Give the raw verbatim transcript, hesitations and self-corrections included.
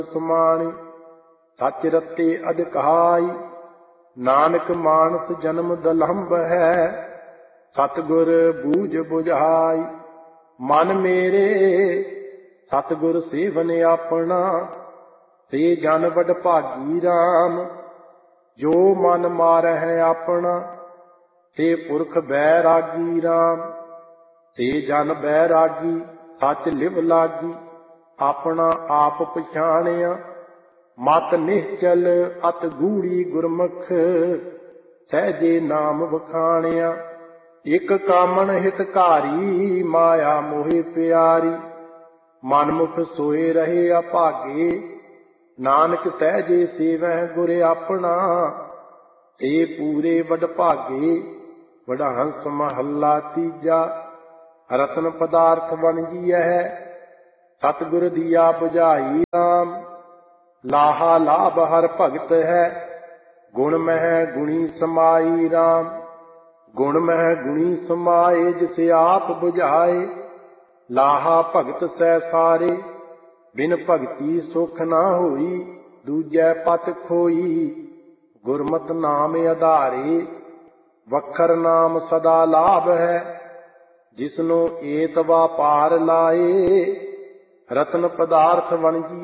ਸੁਮਾਣੀ। ਸੱਚ ਰਤੇ ਅਧਿਕਾਈ, ਨਾਨਕ ਮਾਨਸ ਜਨਮ ਦਲੰਭ ਹੈ। ਸਤਿਗੁਰ ਬੂਝ ਬੁਝਾਈ, ਮਨ ਮੇਰੇ ਸਤਿਗੁਰ ਸੇਵਨ ਆਪਣਾ। ਸੇ ਜਨ ਵਡ ਭਾਗੀ ਰਾਮ, ਜੋ ਮਨ ਮਾਰਹਿ ਆਪਣਾ। ਸੇ ਪੁਰਖ ਬੈਰਾਗੀ ਰਾਮ, ਸੇ ਜਨ ਬੈਰਾਗੀ। ਸੱਚ ਲਿਵ ਲਾਗੀ, ਆਪਣਾ ਆਪ ਪਛਾਣਿਆ। ਮਤ ਨਿਹਚਲ ਅਤ ਗੂੜੀ ਗੁਰਮੁਖ, ਸਹਿਜੇ ਨਾਮ ਵਖਾਣਿਆ। ਇਕ ਕਾਮਣ ਹਿਤਕਾਰੀ, ਮਾਇਆ ਮੋਹਿ ਪਿਆਰੀ। ਮਨਮੁਖ ਸੋਏ ਰਹੇ ਅਭਾਗੇ, ਨਾਨਕ ਸਹਿਜੇ ਸੇਵਹਿ ਗੁਰ ਆਪਣਾ। ਸੇ ਪੂਰੇ ਵਡਭਾਗੇ, ਵਡਹੰਸ ਮਹੱਲਾ ਤੀਜਾ। ਰਤਨ ਪਦਾਰਥ ਵਣਜੀਐ, ਸਤਿਗੁਰ ਦੀਆ ਬੁਝਾਈ ਰਾਮ। ਲਾਹਾ ਲਾਭ ਹਰ ਭਗਤ ਹੈ, ਗੁਣ ਮਹਿ ਗੁਣੀ ਸਮਾਈ ਰਾਮ। ਗੁਣ ਮਹਿ ਗੁਣੀ ਸਮਾਏ, ਜਿਸ ਆਪ ਬੁਝਾਏ। ਲਾਹਾ ਭਗਤ ਸਹਿ ਸਾਰੇ, ਬਿਨ ਭਗਤੀ ਸੁਖ ਨਾ ਹੋਈ। ਦੂਜੈ ਪਤ ਖੋਈ, ਗੁਰਮਤਿ ਨਾਮ ਆਧਾਰੇ। ਵਖਰ ਨਾਮ ਸਦਾ ਲਾਭ ਹੈ, ਜਿਸਨੂੰ ਏਤ ਵਾਪਾਰ ਲਾਏ। ਰਤਨ ਪਦਾਰਥ ਵਣਜੀ